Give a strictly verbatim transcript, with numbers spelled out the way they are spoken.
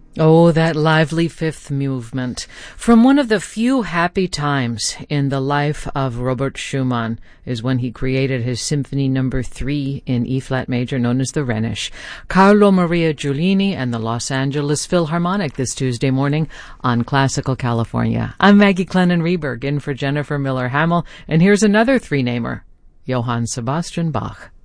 Oh, that lively fifth movement. From one of the few happy times in the life of Robert Schumann is when he created his Symphony Number three in E-flat major, known as the Rhenish. Carlo Maria Giulini and the Los Angeles Philharmonic this Tuesday morning on Classical California. I'm Maggie Clennon-Reberg, in for Jennifer Miller-Hamel, and here's another three-namer, Johann Sebastian Bach.